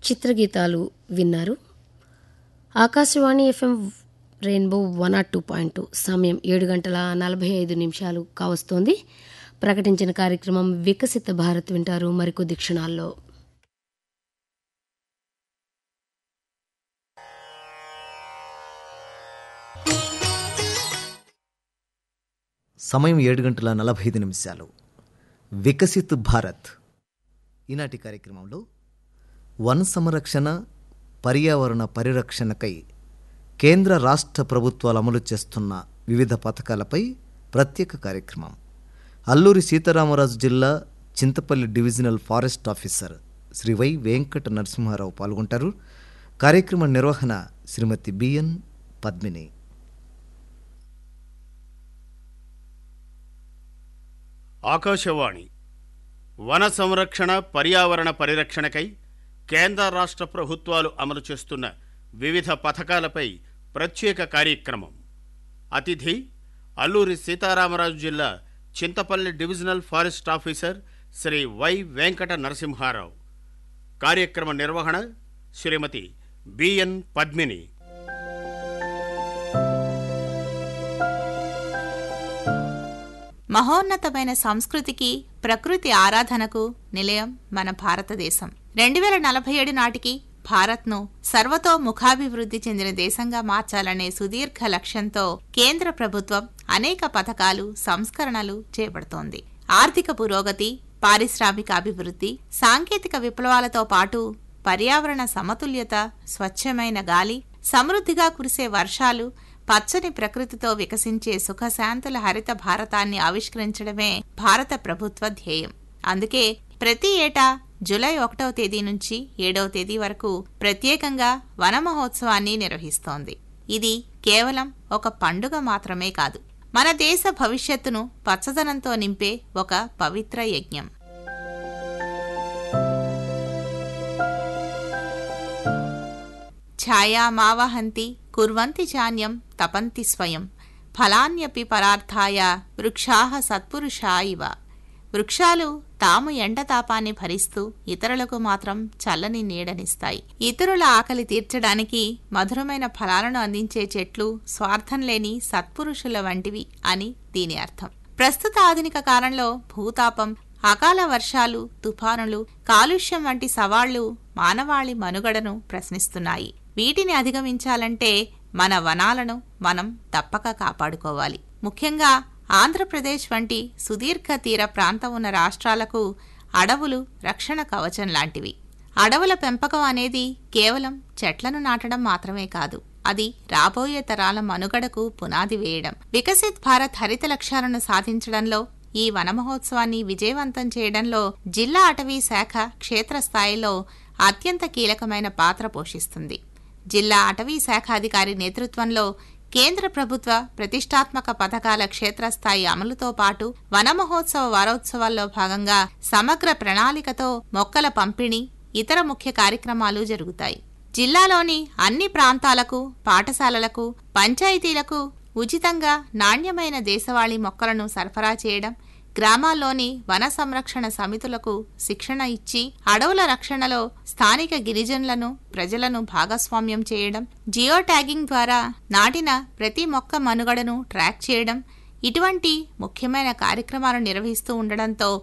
చిత్రగీతాలు విన్నారు. Akashvani FM rainbow 102.2 సమయం 7:45 కావస్తోంది. ప్రకటించిన కార్యక్రమం వికసిత భారత్ వింటారు మరికొద్ది క్షణాల్లో. సమయం 7:45. వికసిత్ భారత్. ఈనాటి కార్యక్రమంలో వన సంరక్షణ, పర్యావరణ పరిరక్షణకై కేంద్ర రాష్ట్ర ప్రభుత్వాలు అమలు చేస్తున్న వివిధ పథకాలపై ప్రత్యేక కార్యక్రమం. అల్లూరి సీతారామరాజు జిల్లా Chintapalli divisional forest officer Shri why Venkata Narasimha Rao పాల్గొంటారు. కార్యక్రమ నిర్వహణ శ్రీమతి బిఎన్ పద్మిని. ఆకాశవాణి. వన సంరక్షణ, పర్యావరణ పరిరక్షణకై కేంద్ర రాష్ట్ర ప్రభుత్వాలు అమలు చేస్తున్న వివిధ పథకాలపై ప్రత్యేక కార్యక్రమం. అతిథి అల్లూరి సీతారామరాజు జిల్లా Chintapalli divisional forest officer Shri why Venkata Narasimha Rao. కార్యక్రమ నిర్వహణ శ్రీమతి బిఎన్ పద్మిని. మహోన్నతమైన సంస్కృతికి, ప్రకృతి ఆరాధనకు నిలయం మన భారతదేశం. 2047 నాటికి భారత్ను సర్వతోముఖాభివృద్ధి చెందిన దేశంగా మార్చాలనే సుదీర్ఘ లక్ష్యంతో కేంద్ర ప్రభుత్వం అనేక పథకాలు, సంస్కరణలు చేపడుతోంది. ఆర్థిక పురోగతి, పారిశ్రామిక అభివృద్ధి, సాంకేతిక విప్లవాలతో పాటు పర్యావరణ సమతుల్యత, స్వచ్ఛమైన గాలి, సమృద్ధిగా కురిసే వర్షాలు, పచ్చని ప్రకృతితో వికసించే సుఖశాంతుల హరిత భారతాన్ని ఆవిష్కరించడమే భారత ప్రభుత్వ ధ్యేయం. అందుకే ప్రతి ఏటా జూలై 1వ తేదీ నుంచి 7వ తేదీ వరకు ప్రత్యేకంగా వన మహోత్సవాన్ని నిర్వహిస్తోంది. ఇది కేవలం ఒక పండుగ మాత్రమే కాదు, మన దేశ భవిష్యత్తును పచ్చదనంతో నింపే ఒక పవిత్ర యజ్ఞం. ఛాయా మావహంతి కుర్వంతి చాన్యం తపంతి స్వయం ఫలాన్యపి పరార్థాయ వృక్షాః సత్పురుషా ఇవ. వృక్షాలు తాము ఎండతాపాన్ని భరిస్తూ ఇతరులకు మాత్రం చల్లని నీడనిస్తాయి. ఇతరుల ఆకలి తీర్చడానికి మధురమైన ఫలాలను అందించే చెట్లు స్వార్థం లేని సత్పురుషుల వంటివి అని దీని అర్థం. ప్రస్తుత ఆధునిక కాలంలో భూతాపం, అకాల వర్షాలు, తుఫానులు, కాలుష్యం వంటి సవాళ్లు మానవాళి మనుగడను ప్రశ్నిస్తున్నాయి. వీటిని అధిగమించాలంటే మన వనాలను మనం తప్పక కాపాడుకోవాలి. ముఖ్యంగా ఆంధ్రప్రదేశ్ వంటి సుదీర్ఘ తీర ప్రాంతం ఉన్న రాష్ట్రాలకు అడవులు రక్షణ కవచం లాంటివి. అడవుల పెంపకం అనేది కేవలం చెట్లను నాటడం మాత్రమే కాదు, అది రాబోయే తరాల మనుగడకు పునాది వేయడం. వికసిత్ భారత్ హరిత లక్ష్యాలను సాధించడంలో, ఈ వన మహోత్సవాన్ని విజయవంతం చేయడంలో జిల్లా అటవీ శాఖ క్షేత్రస్థాయిలో అత్యంత కీలకమైన పాత్ర పోషిస్తుంది. జిల్లా అటవీ శాఖ అధికారి నేతృత్వంలో కేంద్ర ప్రభుత్వ ప్రతిష్టాత్మక పథకాల క్షేత్రస్థాయి అమలుతో పాటు వన మహోత్సవ వారోత్సవాల్లో భాగంగా సమగ్ర ప్రణాళికతో మొక్కల పంపిణీ, ఇతర ముఖ్య కార్యక్రమాలు జరుగుతాయి. జిల్లాలోని అన్ని ప్రాంతాలకు, పాఠశాలలకు, పంచాయతీలకు ఉచితంగా నాణ్యమైన దేశవాళీ మొక్కలను సరఫరా చేయడం, గ్రామాల్లోని వన సంరక్షణ సమితులకు శిక్షణ ఇచ్చి అడవుల రక్షణలో స్థానిక గిరిజనులను, ప్రజలను భాగస్వామ్యం చేయడం, జియో ట్యాగింగ్ ద్వారా నాటిన ప్రతి మొక్క మనుగడను ట్రాక్ చేయడం, ఇటువంటి ముఖ్యమైన కార్యక్రమాలు నిర్వహిస్తూ ఉండడంతో